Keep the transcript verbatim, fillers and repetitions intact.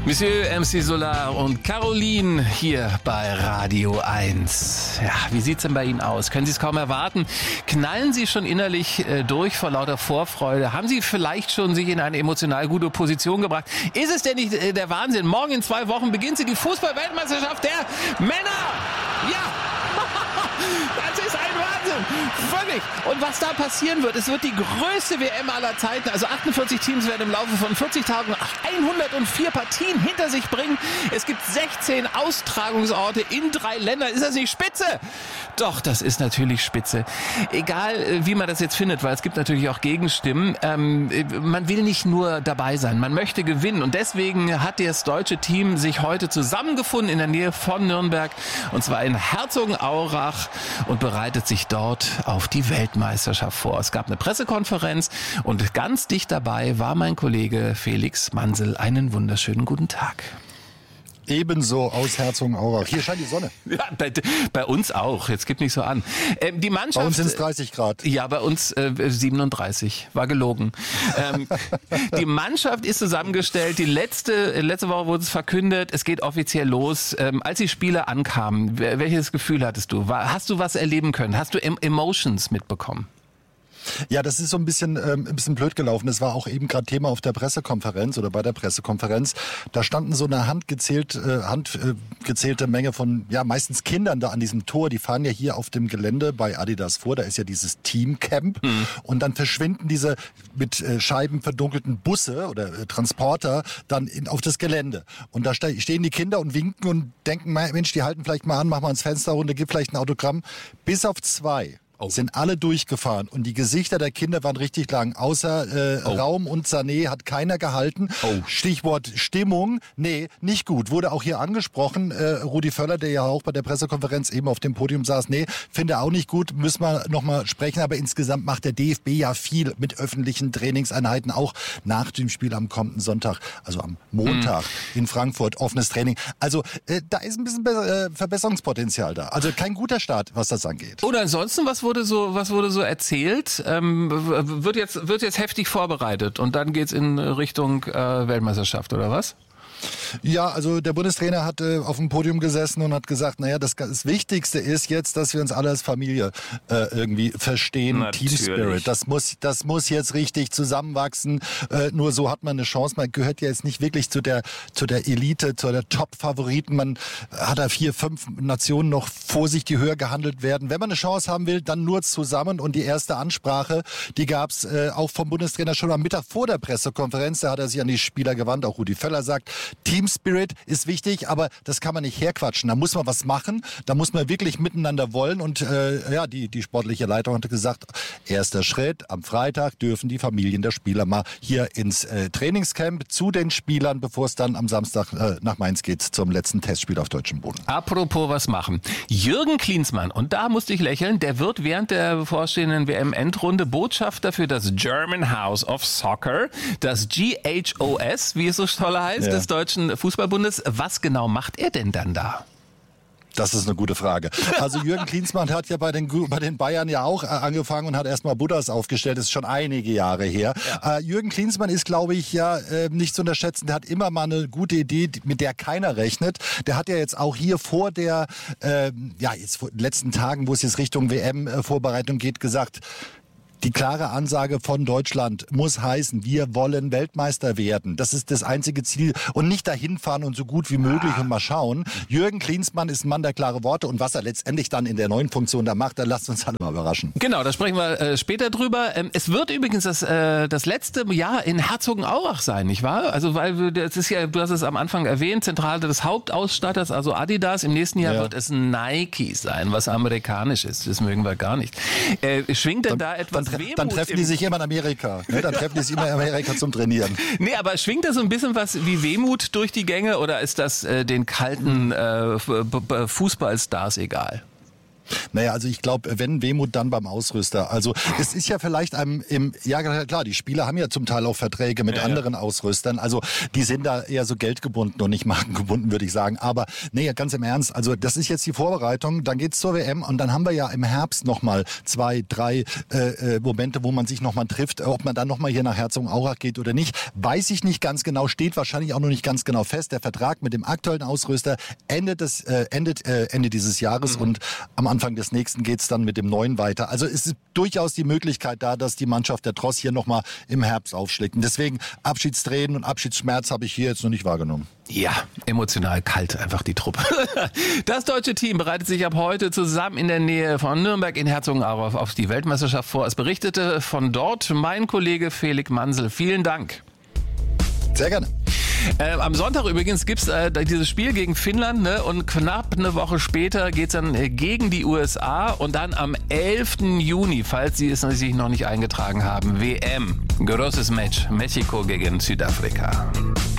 Monsieur M C Solar und Caroline hier bei Radio eins. Ja, wie sieht's denn bei Ihnen aus? Können Sie es kaum erwarten? Knallen Sie schon innerlich äh, durch vor lauter Vorfreude? Haben Sie vielleicht schon sich in eine emotional gute Position gebracht? Ist es denn nicht äh, der Wahnsinn? Morgen in zwei Wochen beginnt sie die Fußball-Weltmeisterschaft der Männer! Ja! Das ist ein Wahnsinn! Völlig! Und was da passieren wird, es wird die größte W M aller Zeiten. Also achtundvierzig Teams werden im Laufe von vierzig Tagen hundertvier Partien hinter sich bringen. Es gibt sechzehn Austragungsorte in drei Ländern. Ist das nicht spitze? Doch, das ist natürlich spitze. Egal, wie man das jetzt findet, weil es gibt natürlich auch Gegenstimmen. Ähm, man will nicht nur dabei sein, man möchte gewinnen. Und deswegen hat das deutsche Team sich heute zusammengefunden in der Nähe von Nürnberg. Und zwar in Herzogenaurach und bereitet sich dort auf die Weltmeisterschaft vor. Es gab eine Pressekonferenz und ganz dicht dabei war mein Kollege Felix Mansel. Einen wunderschönen guten Tag. Ebenso aus Herzogenaurach. Hier scheint die Sonne. Ja, bei, bei uns auch. Jetzt gibt nicht so an. Ähm, die Mannschaft, bei uns sind es dreißig Grad. Ja, bei uns äh, siebenunddreißig. War gelogen. ähm, die Mannschaft ist zusammengestellt. Die letzte, letzte Woche wurde es verkündet. Es geht offiziell los. Ähm, als die Spieler ankamen, welches Gefühl hattest du? War, hast du was erleben können? Hast du Emotions mitbekommen? Ja, das ist so ein bisschen, ähm, ein bisschen blöd gelaufen. Das war auch eben gerade Thema auf der Pressekonferenz oder bei der Pressekonferenz. Da standen so eine handgezählt, äh, handgezählte Menge von, ja, meistens Kindern da an diesem Tor. Die fahren ja hier auf dem Gelände bei Adidas vor. Da ist ja dieses Teamcamp. Mhm. Und dann verschwinden diese mit äh, Scheiben verdunkelten Busse oder äh, Transporter dann in, auf das Gelände. Und da ste- stehen die Kinder und winken und denken, Mensch, die halten vielleicht mal an, machen mal ins Fenster runter, gib vielleicht ein Autogramm. Bis auf zwei. Oh. Sind alle durchgefahren und die Gesichter der Kinder waren richtig lang. Außer äh, oh. Raum und Sané hat keiner gehalten. Oh. Stichwort Stimmung, nee, nicht gut. Wurde auch hier angesprochen. Äh, Rudi Völler, der ja auch bei der Pressekonferenz eben auf dem Podium saß, nee, finde auch nicht gut. Müssen wir nochmal sprechen. Aber insgesamt macht der D F B ja viel mit öffentlichen Trainingseinheiten, auch nach dem Spiel am kommenden Sonntag, also am Montag mm. in Frankfurt, offenes Training. Also äh, da ist ein bisschen Be- äh, Verbesserungspotenzial da. Also kein guter Start, was das angeht. Oder ansonsten, was wurde so, was wurde so erzählt? Ähm, wird jetzt, wird jetzt heftig vorbereitet und dann geht's in Richtung äh, Weltmeisterschaft oder was? Ja, also der Bundestrainer hat äh, auf dem Podium gesessen und hat gesagt, naja, das, das Wichtigste ist jetzt, dass wir uns alle als Familie äh, irgendwie verstehen. Natürlich. Team Spirit, das muss, das muss jetzt richtig zusammenwachsen. Äh, nur so hat man eine Chance. Man gehört ja jetzt nicht wirklich zu der, zu der Elite, zu der Top-Favoriten. Man hat da vier, fünf Nationen noch vor sich, die höher gehandelt werden. Wenn man eine Chance haben will, dann nur zusammen. Und die erste Ansprache, die gab's äh, auch vom Bundestrainer schon am Mittag vor der Pressekonferenz. Da hat er sich an die Spieler gewandt. Auch Rudi Völler sagt, Team Spirit ist wichtig, aber das kann man nicht herquatschen. Da muss man was machen, da muss man wirklich miteinander wollen. Und äh, ja, die, die sportliche Leitung hatte gesagt, erster Schritt, am Freitag dürfen die Familien der Spieler mal hier ins äh, Trainingscamp zu den Spielern, bevor es dann am Samstag äh, nach Mainz geht zum letzten Testspiel auf deutschem Boden. Apropos was machen. Jürgen Klinsmann, und da musste ich lächeln, der wird während der bevorstehenden W M-Endrunde Botschafter für das German House of Soccer, das G H O S, wie es so toll heißt, ja. des Deutschen Fußballbundes. Was genau macht er denn dann da? Das ist eine gute Frage. Also Jürgen Klinsmann hat ja bei den, bei den Bayern ja auch angefangen und hat erstmal Buddhas aufgestellt. Das ist schon einige Jahre her. Ja. Äh, Jürgen Klinsmann ist, glaube ich, ja äh, nicht zu unterschätzen. Der hat immer mal eine gute Idee, mit der keiner rechnet. Der hat ja jetzt auch hier vor der, äh, ja jetzt vor den letzten Tagen, wo es jetzt Richtung W M-Vorbereitung geht, gesagt, die klare Ansage von Deutschland muss heißen, wir wollen Weltmeister werden. Das ist das einzige Ziel. Und nicht dahin fahren und so gut wie möglich ah. und mal schauen. Jürgen Klinsmann ist ein Mann der klare Worte. Und was er letztendlich dann in der neuen Funktion da macht, da lasst uns alle mal überraschen. Genau, da sprechen wir äh, später drüber. Ähm, es wird übrigens das, äh, das letzte Jahr in Herzogenaurach sein, nicht wahr? Also, weil das ist ja, du hast es am Anfang erwähnt, Zentrale des Hauptausstatters, also Adidas. Im nächsten Jahr ja. wird es Nike sein, was amerikanisch ist. Das mögen wir gar nicht. Äh, schwingt denn dann, da etwas dann, Wehmut? Dann treffen die sich immer in Amerika. Ne? Dann treffen die sich immer in Amerika zum Trainieren. Nee, aber schwingt da so ein bisschen was wie Wehmut durch die Gänge oder ist das äh, den kalten äh, Fußballstars egal? Naja, also ich glaube, wenn Wehmut, dann beim Ausrüster. Also es ist ja vielleicht einem im, ja klar, die Spieler haben ja zum Teil auch Verträge mit ja, anderen ja. Ausrüstern. Also die sind da eher so geldgebunden und nicht markengebunden, würde ich sagen. Aber nee, ganz im Ernst, also das ist jetzt die Vorbereitung, dann geht's zur W M und dann haben wir ja im Herbst nochmal zwei, drei äh, Momente, wo man sich nochmal trifft. Ob man dann nochmal hier nach Herzogenaurach geht oder nicht, weiß ich nicht ganz genau, steht wahrscheinlich auch noch nicht ganz genau fest. Der Vertrag mit dem aktuellen Ausrüster endet, das, äh, endet äh, Ende dieses Jahres mhm. und am Anfang des nächsten geht es dann mit dem neuen weiter. Also es ist durchaus die Möglichkeit da, dass die Mannschaft der Tross hier nochmal im Herbst aufschlägt. Und deswegen Abschiedstränen und Abschiedsschmerz habe ich hier jetzt noch nicht wahrgenommen. Ja, emotional kalt einfach die Truppe. Das deutsche Team bereitet sich ab heute zusammen in der Nähe von Nürnberg in Herzogenaurach auf die Weltmeisterschaft vor. Es berichtete von dort mein Kollege Felix Mansel. Vielen Dank. Sehr gerne. Äh, am Sonntag übrigens gibt's äh, dieses Spiel gegen Finnland, ne? Und knapp eine Woche später geht's dann äh, gegen die U S A und dann am elften Juni, falls Sie es sich noch nicht eingetragen haben, W M. Großes Match, Mexiko gegen Südafrika.